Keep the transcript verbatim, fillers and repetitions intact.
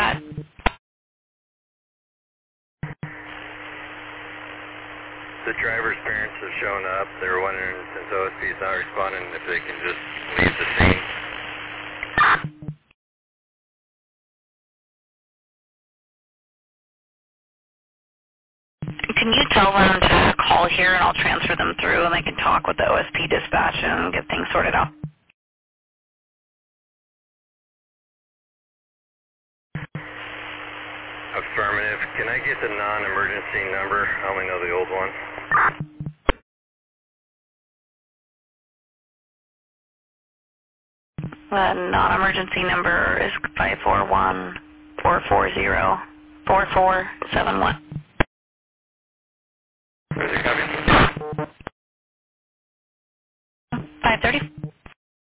that. The driver's parents have shown up. They were wondering, since O S P is not responding, if they can just leave the scene. Can you tell them to call here and I'll transfer them through and they can talk with the O S P dispatch and get things sorted out? Affirmative. Can I get the non-emergency number? I only know the old one. The non-emergency number is five four one, four four zero, four four seven one. Where's it coming? five thirty.